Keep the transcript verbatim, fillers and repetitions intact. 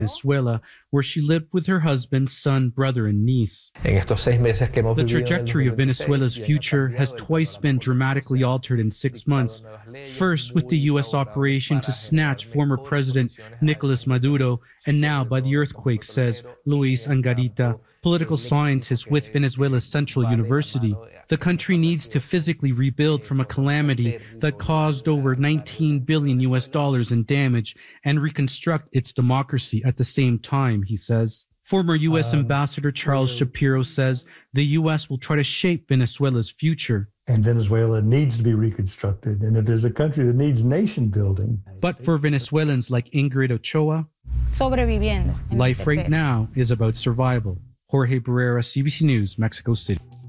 Venezuela, where she lived with her husband, son, brother, and niece. The trajectory of Venezuela's future has twice been dramatically altered in six months. First, with the U S operation to snatch former President Nicolas Maduro, and now by the earthquake, says Luis Angarita, political scientist with Venezuela's Central University. The country needs to physically rebuild from a calamity that caused over nineteen billion U S dollars in damage and reconstruct its democracy at the same time, he says. Former U S um, Ambassador Charles Shapiro says the U S will try to shape Venezuela's future. And Venezuela needs to be reconstructed. And if there's a country that needs nation building. But for Venezuelans like Ingrid Ochoa, sobreviviendo. Life right now is about survival. Jorge Barrera, C B C News, Mexico City.